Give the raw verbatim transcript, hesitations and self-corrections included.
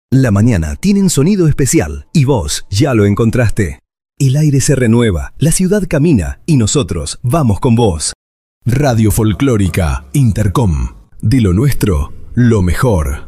La mañana tiene un sonido especial y vos ya lo encontraste. El aire se renueva, la ciudad camina y nosotros vamos con vos. Radio Folclórica Intercom. De lo nuestro, lo mejor.